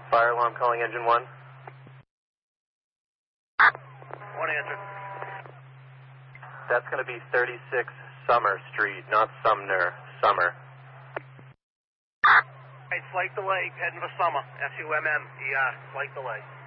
Fire alarm calling engine 1. One answer. That's going to be 36 Summer Street, not Sumner, Summer. Hey, flight delay, heading for Summer. SUMMER, flight delay.